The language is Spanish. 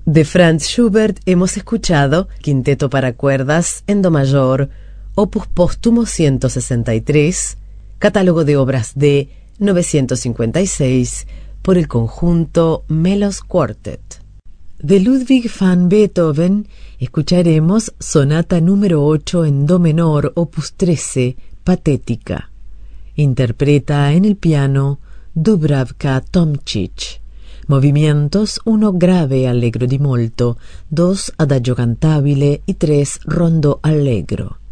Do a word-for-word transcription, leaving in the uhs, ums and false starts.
De Franz Schubert hemos escuchado Quinteto para cuerdas en do mayor, opus póstumo ciento sesenta y tres, catálogo de obras de novecientos cincuenta y seis, por el conjunto Melos Quartet. De Ludwig van Beethoven escucharemos Sonata número ocho en do menor, opus trece, Patética. Interpreta en el piano Dubravka Tomčič. Movimientos uno grave allegro di molto, dos adagio cantabile y tres rondo allegro.